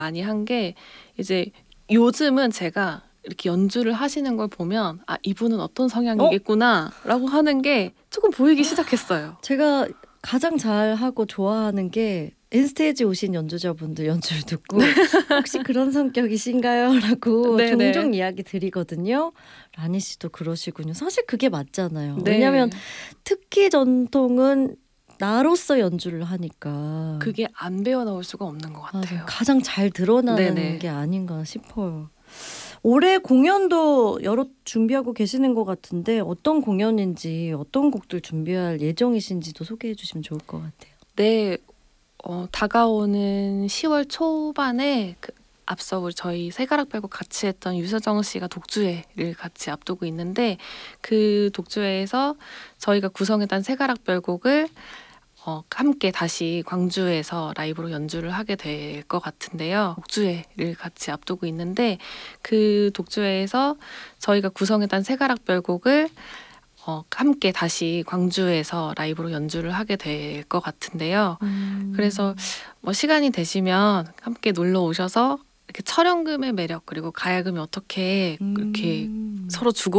많이 한 게 이제 요즘은 제가 이렇게 연주를 하시는 걸 보면 아 이분은 어떤 성향이겠구나라고 하는 게 조금 보이기 시작했어요. 제가 가장 잘하고 좋아하는 게 엔스테이지 오신 연주자분들 연주를 듣고 혹시 그런 성격이신가요? 라고 네네. 종종 이야기 드리거든요. 라니 씨도 그러시군요. 사실 그게 맞잖아요. 네. 왜냐하면 특기 전통은 나로서 연주를 하니까 그게 안 배워 나올 수가 없는 것 같아요. 맞아요. 가장 잘 드러나는 네네. 게 아닌가 싶어요. 올해 공연도 여러 준비하고 계시는 것 같은데 어떤 공연인지 어떤 곡들 준비할 예정이신지도 소개해 주시면 좋을 것 같아요. 네. 다가오는 10월 초반에 앞서 우리 저희 새가락 빼고 같이 했던 유서정 씨가 독주회를 같이 앞두고 있는데 그 독주회에서 저희가 구성했던 새가락 별곡을 함께 다시 광주에서 라이브로 연주를 하게 될 것 같은데요. 독주회를 같이 앞두고 있는데 그 독주회에서 저희가 구성했던 새가락 별곡을 함께 다시 광주에서 라이브로 연주를 하게 될 것 같은데요. 그래서 뭐 시간이 되시면 함께 놀러 오셔서 이렇게 철연금의 매력 그리고 가야금이 어떻게 이렇게 서로 주고